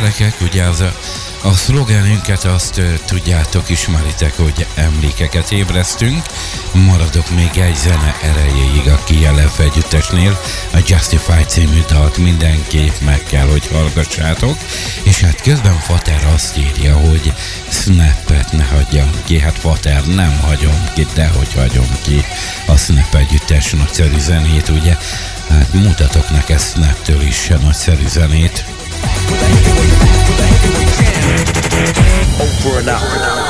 gyerekek, ugye a szlogenünket azt tudjátok, ismeritek, hogy emlékeket ébresztünk. Maradok még egy zene erejéig a KLF együttesnél. A Justified című dalt mindenképp meg kell, hogy hallgassátok. És hát közben Fater azt írja, hogy Snapet ne hagyjam ki. Hát Fater, nem hagyom ki, dehogy hagyom ki a Snap együttes nagyszerű zenét, ugye? Hát mutatok neked Snaptől is nagyszerű zenét. Over and out.